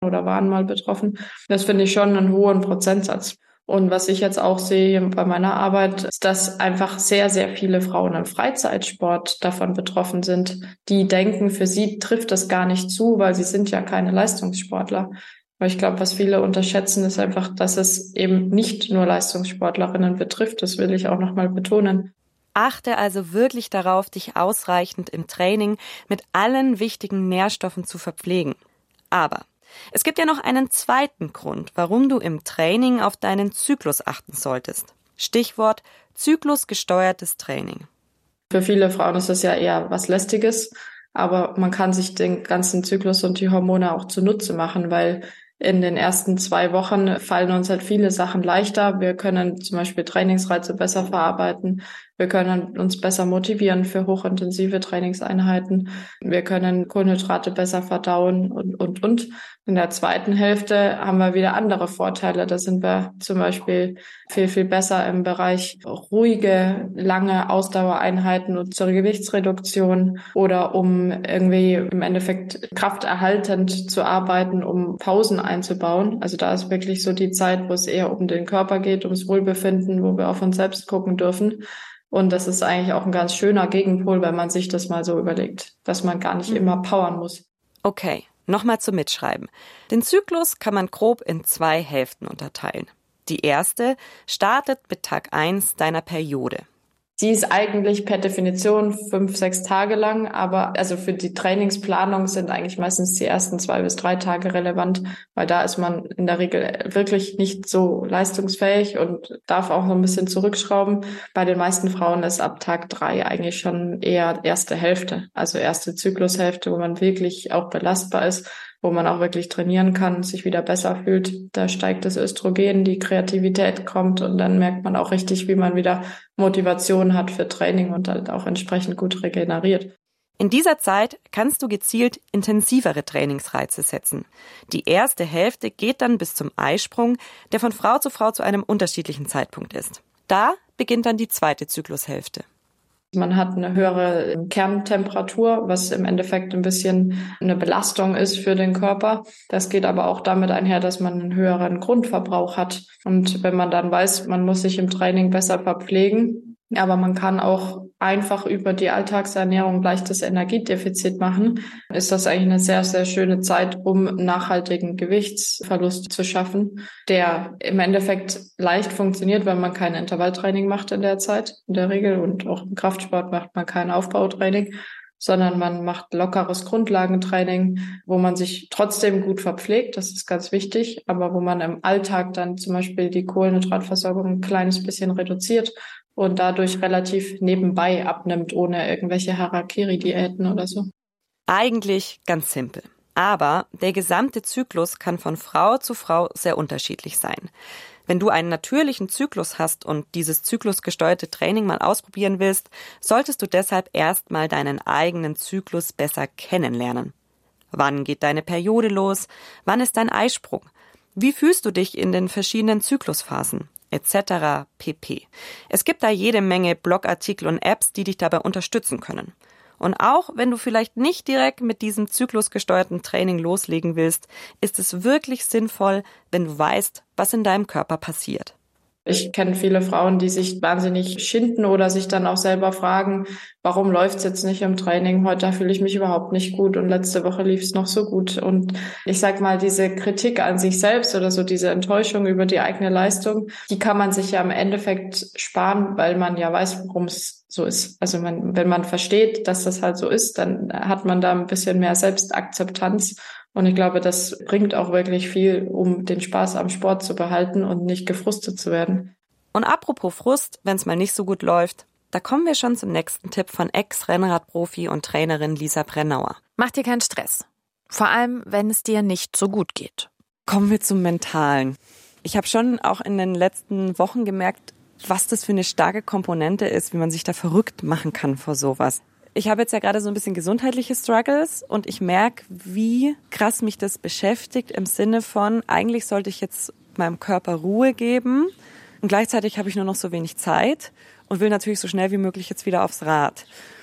oder waren mal betroffen. Das finde ich schon einen hohen Prozentsatz. Und was ich jetzt auch sehe bei meiner Arbeit, ist, dass einfach sehr, sehr viele Frauen im Freizeitsport davon betroffen sind, die denken, für sie trifft das gar nicht zu, weil sie sind ja keine Leistungssportler. Aber ich glaube, was viele unterschätzen, ist einfach, dass es eben nicht nur Leistungssportlerinnen betrifft. Das will ich auch nochmal betonen. Achte also wirklich darauf, dich ausreichend im Training mit allen wichtigen Nährstoffen zu verpflegen. Aber es gibt ja noch einen zweiten Grund, warum du im Training auf deinen Zyklus achten solltest. Stichwort zyklusgesteuertes Training. Für viele Frauen ist das ja eher was Lästiges, aber man kann sich den ganzen Zyklus und die Hormone auch zunutze machen, weil in den ersten 2 Wochen fallen uns halt viele Sachen leichter. Wir können zum Beispiel Trainingsreize besser verarbeiten. Wir können uns besser motivieren für hochintensive Trainingseinheiten. Wir können Kohlenhydrate besser verdauen und. In der zweiten Hälfte haben wir wieder andere Vorteile. Da sind wir zum Beispiel viel, viel besser im Bereich ruhige, lange Ausdauereinheiten und zur Gewichtsreduktion oder um irgendwie im Endeffekt krafterhaltend zu arbeiten, um Pausen einzubauen. Also da ist wirklich so die Zeit, wo es eher um den Körper geht, ums Wohlbefinden, wo wir auf uns selbst gucken dürfen. Und das ist eigentlich auch ein ganz schöner Gegenpol, wenn man sich das mal so überlegt, dass man gar nicht immer powern muss. Okay, nochmal zum Mitschreiben. Den Zyklus kann man grob in 2 Hälften unterteilen. Die erste startet mit Tag 1 deiner Periode. Die ist eigentlich per Definition 5, 6 Tage lang, aber also für die Trainingsplanung sind eigentlich meistens die ersten 2 bis 3 Tage relevant, weil da ist man in der Regel wirklich nicht so leistungsfähig und darf auch noch ein bisschen zurückschrauben. Bei den meisten Frauen ist ab Tag 3 eigentlich schon eher erste Hälfte, also erste Zyklushälfte, wo man wirklich auch belastbar ist, wo man auch wirklich trainieren kann, sich wieder besser fühlt. Da steigt das Östrogen, die Kreativität kommt und dann merkt man auch richtig, wie man wieder Motivation hat für Training und halt auch entsprechend gut regeneriert. In dieser Zeit kannst du gezielt intensivere Trainingsreize setzen. Die erste Hälfte geht dann bis zum Eisprung, der von Frau zu einem unterschiedlichen Zeitpunkt ist. Da beginnt dann die zweite Zyklushälfte. Man hat eine höhere Kerntemperatur, was im Endeffekt ein bisschen eine Belastung ist für den Körper. Das geht aber auch damit einher, dass man einen höheren Grundverbrauch hat. Und wenn man dann weiß, man muss sich im Training besser verpflegen, aber man kann auch einfach über die Alltagsernährung leichtes Energiedefizit machen, ist das eigentlich eine sehr, sehr schöne Zeit, um nachhaltigen Gewichtsverlust zu schaffen, der im Endeffekt leicht funktioniert, weil man kein Intervalltraining macht in der Zeit, in der Regel, und auch im Kraftsport macht man kein Aufbautraining, sondern man macht lockeres Grundlagentraining, wo man sich trotzdem gut verpflegt, das ist ganz wichtig, aber wo man im Alltag dann zum Beispiel die Kohlenhydratversorgung ein kleines bisschen reduziert und dadurch relativ nebenbei abnimmt, ohne irgendwelche Harakiri-Diäten oder so. Eigentlich ganz simpel. Aber der gesamte Zyklus kann von Frau zu Frau sehr unterschiedlich sein. Wenn du einen natürlichen Zyklus hast und dieses zyklusgesteuerte Training mal ausprobieren willst, solltest du deshalb erstmal deinen eigenen Zyklus besser kennenlernen. Wann geht deine Periode los? Wann ist dein Eisprung? Wie fühlst du dich in den verschiedenen Zyklusphasen? Etc. pp. Es gibt da jede Menge Blogartikel und Apps, die dich dabei unterstützen können. Und auch wenn du vielleicht nicht direkt mit diesem zyklusgesteuerten Training loslegen willst, ist es wirklich sinnvoll, wenn du weißt, was in deinem Körper passiert. Ich kenne viele Frauen, die sich wahnsinnig schinden oder sich dann auch selber fragen, warum läuft's jetzt nicht im Training? Heute fühle ich mich überhaupt nicht gut und letzte Woche lief es noch so gut. Und ich sag mal, diese Kritik an sich selbst oder so diese Enttäuschung über die eigene Leistung, die kann man sich ja im Endeffekt sparen, weil man ja weiß, warum es so ist. Also wenn man versteht, dass das halt so ist, dann hat man da ein bisschen mehr Selbstakzeptanz. Und ich glaube, das bringt auch wirklich viel, um den Spaß am Sport zu behalten und nicht gefrustet zu werden. Und apropos Frust, wenn es mal nicht so gut läuft, da kommen wir schon zum nächsten Tipp von Ex-Rennradprofi und Trainerin Lisa Brennauer. Mach dir keinen Stress. Vor allem, wenn es dir nicht so gut geht. Kommen wir zum Mentalen. Ich habe schon auch in den letzten Wochen gemerkt, was das für eine starke Komponente ist, wie man sich da verrückt machen kann vor sowas. Ich habe jetzt ja gerade so ein bisschen gesundheitliche Struggles und ich merke, wie krass mich das beschäftigt im Sinne von, eigentlich sollte ich jetzt meinem Körper Ruhe geben und gleichzeitig habe ich nur noch so wenig Zeit und will natürlich so schnell wie möglich jetzt wieder aufs Rad.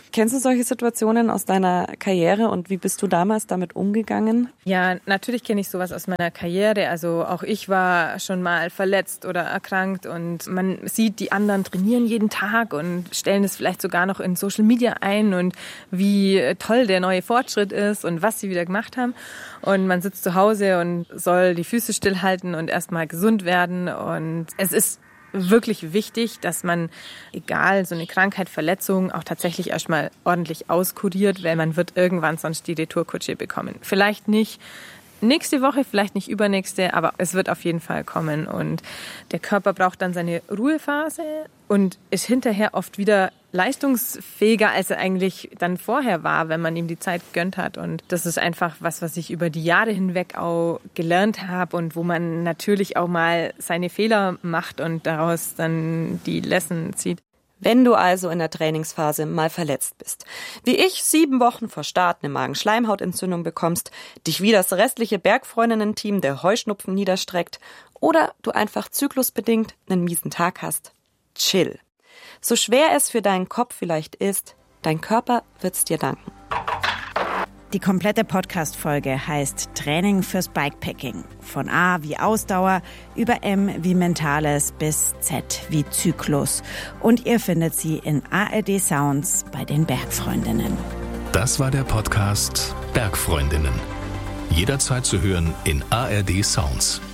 Kennst du solche Situationen aus deiner Karriere und wie bist du damals damit umgegangen? Ja, natürlich kenne ich sowas aus meiner Karriere. Also auch ich war schon mal verletzt oder erkrankt und man sieht, die anderen trainieren jeden Tag und stellen es vielleicht sogar noch in Social Media ein und wie toll der neue Fortschritt ist und was sie wieder gemacht haben. Und man sitzt zu Hause und soll die Füße stillhalten und erstmal gesund werden. Und es ist wirklich wichtig, dass man, egal, so eine Krankheit, Verletzung, auch tatsächlich erstmal ordentlich auskuriert, weil man wird irgendwann sonst die Retourkutsche bekommen. Vielleicht nicht nächste Woche, vielleicht nicht übernächste, aber es wird auf jeden Fall kommen. Und der Körper braucht dann seine Ruhephase und ist hinterher oft wieder leistungsfähiger, als er eigentlich dann vorher war, wenn man ihm die Zeit gegönnt hat. Und das ist einfach was ich über die Jahre hinweg auch gelernt habe und wo man natürlich auch mal seine Fehler macht und daraus dann die Lesson zieht. Wenn du also in der Trainingsphase mal verletzt bist, wie ich 7 Wochen vor Start eine Magenschleimhautentzündung bekommst, dich wie das restliche Bergfreundinnen-Team der Heuschnupfen niederstreckt oder du einfach zyklusbedingt einen miesen Tag hast, chill. So schwer es für deinen Kopf vielleicht ist, dein Körper wird's dir danken. Die komplette Podcast-Folge heißt Training fürs Bikepacking. Von A wie Ausdauer, über M wie Mentales bis Z wie Zyklus. Und ihr findet sie in ARD Sounds bei den Bergfreundinnen. Das war der Podcast Bergfreundinnen. Jederzeit zu hören in ARD Sounds.